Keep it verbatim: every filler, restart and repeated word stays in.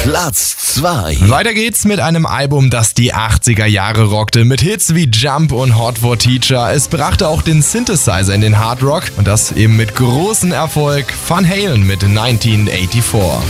Platz zwei. Weiter geht's mit einem Album, das die achtziger Jahre rockte, mit Hits wie Jump und Hot for Teacher. Es brachte auch den Synthesizer in den Hard Rock und das eben mit großem Erfolg. Van Halen mit neunzehnhundertvierundachtzig.